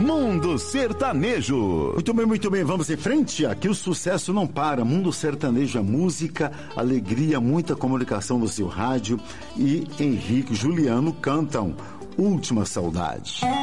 Mundo Sertanejo. Muito bem, vamos em frente. Aqui o sucesso não para. Mundo Sertanejo é música, alegria, muita comunicação no seu rádio. E Henrique e Juliano cantam Última Saudade.